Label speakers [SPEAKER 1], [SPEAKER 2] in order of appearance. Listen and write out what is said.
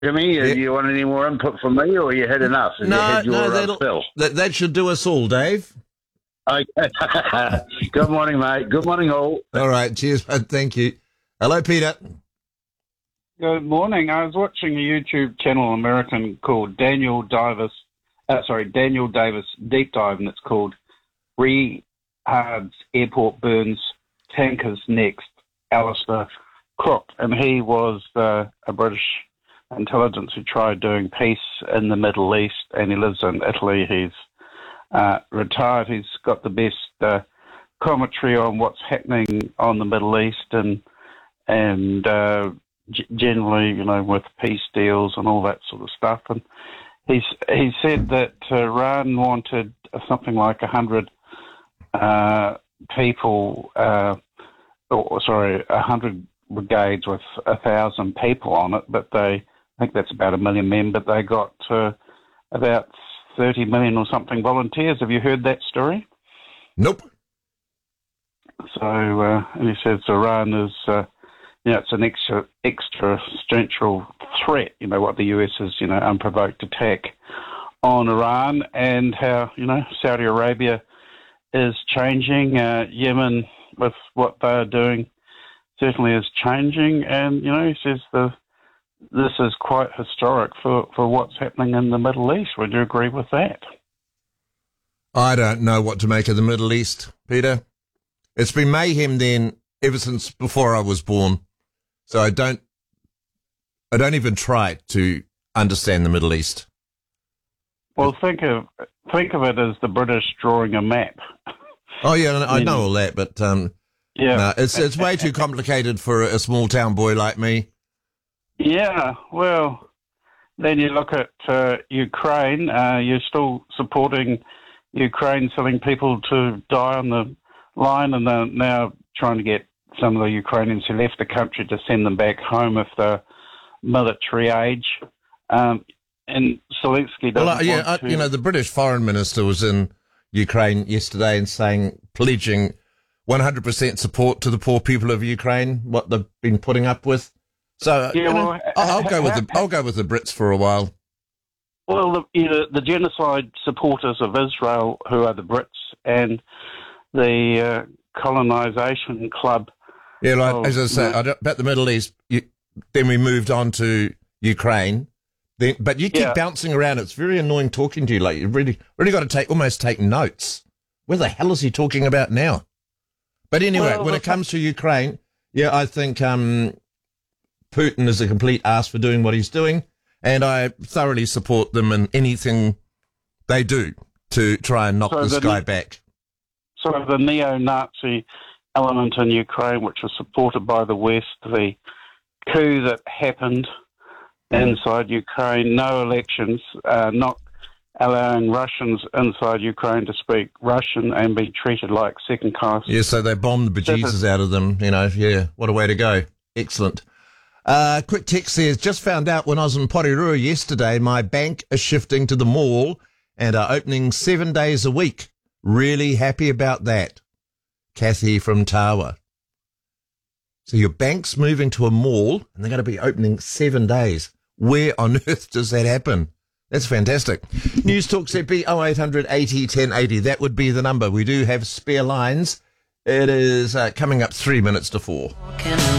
[SPEAKER 1] Jimmy,
[SPEAKER 2] Yeah.
[SPEAKER 1] do you want any more input from me, or you had enough? Have you had your fill?
[SPEAKER 2] that should do us all, Dave.
[SPEAKER 1] Okay. Good morning, mate. Good morning, all.
[SPEAKER 2] All right, cheers, bud. Thank you. Hello, Peter.
[SPEAKER 3] Good morning. I was watching a YouTube channel American called Daniel Davis Deep Dive, and it's called Rehards Airport Burns, Tankers Next, Alistair Crook. And he was a British intelligence who tried doing peace in the Middle East, and he lives in Italy. He's retired. He's got the best commentary on what's happening on the Middle East and generally, you know, with peace deals and all that sort of stuff. And he said that Iran wanted something like 100 people, 100 brigades with 1,000 people on it, but I think that's about 1 million men, but they got about 30 million or something volunteers. Have you heard that story?
[SPEAKER 2] Nope.
[SPEAKER 3] So, and he says Iran is, it's an existential threat, you know, what the US is, you know, unprovoked attack on Iran, and how, you know, Saudi Arabia is changing. Yemen, with what they're doing, certainly is changing. And, you know, he says this is quite historic for what's happening in the Middle East. Would you agree with that?
[SPEAKER 2] I don't know what to make of the Middle East, Peter. It's been mayhem then ever since before I was born. So I don't even try to understand the Middle East.
[SPEAKER 3] Well, think of it as the British drawing a map.
[SPEAKER 2] Oh yeah, I know all that, but
[SPEAKER 3] yeah,
[SPEAKER 2] no, it's way too complicated for a small town boy like me.
[SPEAKER 3] Yeah, well, then you look at Ukraine. You're still supporting Ukraine, sending people to die on the line, and they're now trying to get some of the Ukrainians who left the country to send them back home if they're military age. And Zelensky doesn't want to...
[SPEAKER 2] You know, the British foreign minister was in Ukraine yesterday and pledging 100% support to the poor people of Ukraine, what they've been putting up with. So
[SPEAKER 3] yeah,
[SPEAKER 2] I'll go with the Brits for a while.
[SPEAKER 3] Well, the genocide supporters of Israel, who are the Brits, and the colonisation club.
[SPEAKER 2] Yeah, like, as I say, about the Middle East, then we moved on to Ukraine. But you keep bouncing around. It's very annoying talking to you. Like, you really got to almost take notes. Where the hell is he talking about now? But anyway, when it comes to Ukraine, yeah, I think Putin is a complete ass for doing what he's doing, and I thoroughly support them in anything they do to try and knock this guy back.
[SPEAKER 3] So the neo-Nazi element in Ukraine, which was supported by the West, the coup that happened inside Ukraine, no elections, not allowing Russians inside Ukraine to speak Russian and be treated like second class.
[SPEAKER 2] Yeah, so they bombed the bejesus out of them, you know. Yeah, what a way to go. Excellent. Quick text says, just found out when I was in Porirua yesterday, my bank is shifting to the mall and are opening 7 days a week. Really happy about that. Kathy from Tawa. So your bank's moving to a mall and they're going to be opening 7 days. Where on earth does that happen? That's fantastic. News Talk ZB 0800 80 1080. That would be the number. We do have spare lines. It is coming up 3 minutes to 4.